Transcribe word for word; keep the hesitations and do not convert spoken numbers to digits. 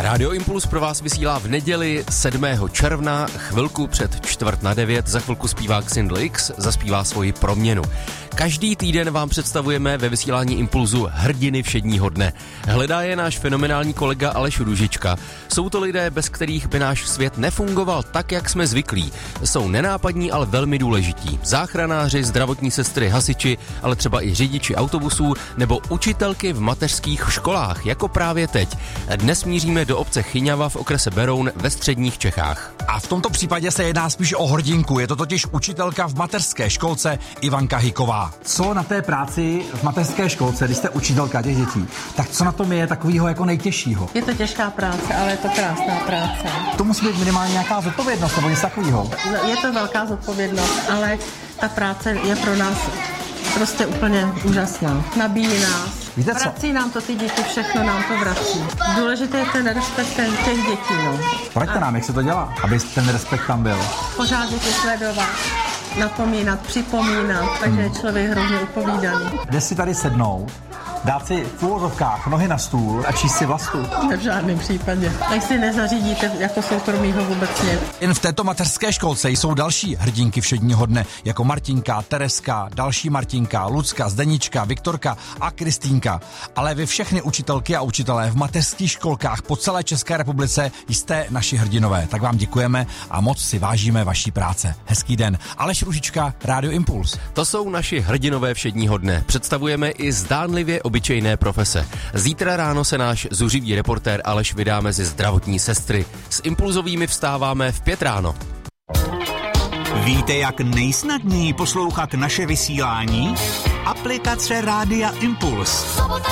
Rádio Impuls pro vás vysílá v neděli sedmého června, chvilku před čtvrt na devět, za chvilku zpívá Xindl X, zaspívá svoji Proměnu. Každý týden vám představujeme ve vysílání Impulzu hrdiny všedního dne. Hledá je náš fenomenální kolega Aleš Růžička. Jsou to lidé, bez kterých by náš svět nefungoval tak, jak jsme zvyklí. Jsou nenápadní, ale velmi důležití. Záchranáři, zdravotní sestry, hasiči, ale třeba i řidiči autobusů nebo učitelky v mateřských školách, jako právě teď. Dnes míříme do obce Chyňava v okrese Beroun ve středních Čechách. A v tomto případě se jedná spíš o hrdinku. Je to totiž učitelka v mateřské školce Ivanka Hyková. Co na té práci v mateřské školce, když jste učitelka těch dětí, tak co na tom je takového jako nejtěžšího? Je to těžká práce, ale je to krásná práce. To musí být minimálně nějaká zodpovědnost nebo něco takového. No, je to velká zodpovědnost, ale ta práce je pro nás prostě úplně úžasná. Nabíjí nás. Víte co? Vrací nám to ty děti, všechno nám to vrací. Důležité je ten respekt těch dětí, no. Poraďte nám, jak se to dělá, aby ten respekt tam byl. Pořád děti sledovat, napomínat, připomínat, takže je člověk hrozně upovídaný. Jde si tady sednout, dát si v úvozovkách nohy na stůl a číst si Vlastu. Ne v žádném případě. Tak si nezařídíte jako soukromýho vůbec nic. Jen v této mateřské školce jsou další hrdinky všedního dne, jako Martinka, Tereska, další Martinka, Lucka, Zdenička, Viktorka a Kristýnka. Ale vy všechny učitelky a učitelé v mateřských školkách po celé České republice jste naši hrdinové. Tak vám děkujeme a moc si vážíme vaší práce. Hezký den. Aleš Růžička, Rádio Impuls. To jsou naši hrdinové všedního dne. Představujeme i zdánlivě obyčejné profese. Zítra ráno se náš zuřivý reportér Aleš vydá mezi zdravotní sestry. S impulzovými vstáváme v pět ráno. Víte, jak nejsnadněji poslouchat naše vysílání? Aplikace Rádia Impuls.